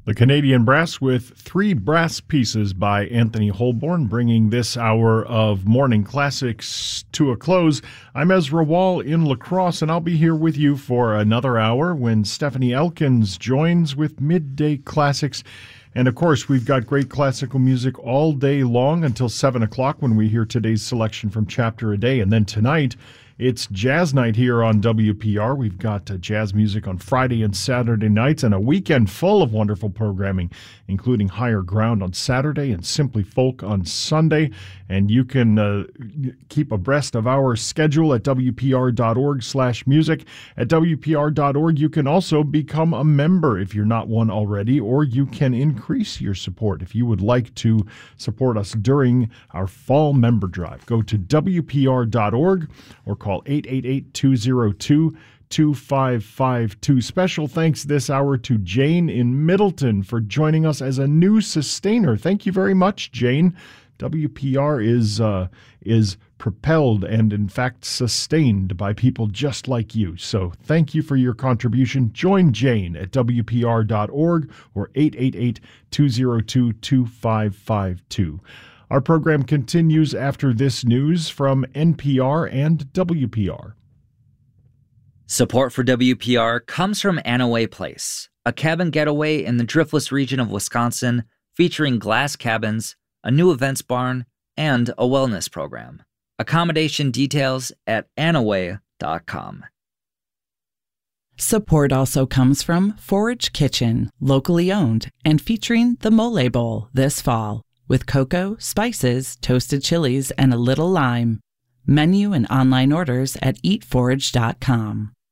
The Canadian Brass with three brass pieces by Anthony Holborn, bringing this hour of morning classics to a close. I'm Ezra Wall in La Crosse, and I'll be here with you for another hour when Stephanie Elkins joins with Midday Classics. And, of course, we've got great classical music all day long until 7 o'clock when we hear today's selection from Chapter a Day. And then tonight, it's Jazz Night here on WPR. We've got jazz music on Friday and Saturday nights and a weekend full of wonderful programming, including Higher Ground on Saturday and Simply Folk on Sunday. And you can keep abreast of our schedule at WPR.org/music. At WPR.org, you can also become a member if you're not one already, or you can increase your support if you would like to support us during our fall member drive. Go to WPR.org or call 888-202-2552. Special thanks this hour to Jane in Middleton for joining us as a new sustainer. Thank you very much, Jane. WPR is propelled and, in fact, sustained by people just like you. So thank you for your contribution. Join Jane at WPR.org or 888-202-2552. Our program continues after this news from NPR and WPR. Support for WPR comes from Anaway Place, a cabin getaway in the Driftless region of Wisconsin featuring glass cabins, a new events barn, and a wellness program. Accommodation details at anaway.com. Support also comes from Forage Kitchen, locally owned and featuring the Mole Bowl this fall, with cocoa, spices, toasted chilies, and a little lime. Menu and online orders at eatforage.com.